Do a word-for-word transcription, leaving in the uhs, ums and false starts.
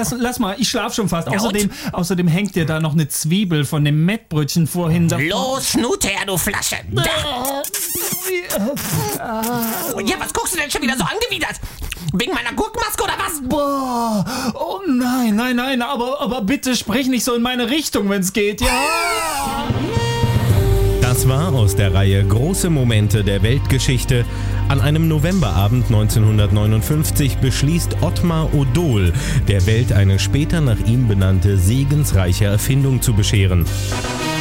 lass, lass mal, ich schlaf schon fast. Ja, außerdem, außerdem hängt dir da noch eine Zwiebel von dem Mettbrötchen vorhin. Los, Schnute her, du Flasche. Da. Und ja, was guckst du denn schon wieder so angewidert? Wegen meiner Gurkenmaske oder was? Boah, oh nein, nein, nein, aber, aber bitte sprich nicht so in meine Richtung, wenn's geht, ja? Das war aus der Reihe Große Momente der Weltgeschichte. An einem Novemberabend neunzehnhundertneunundfünfzig beschließt Ottmar Odol, der Welt eine später nach ihm benannte segensreiche Erfindung zu bescheren.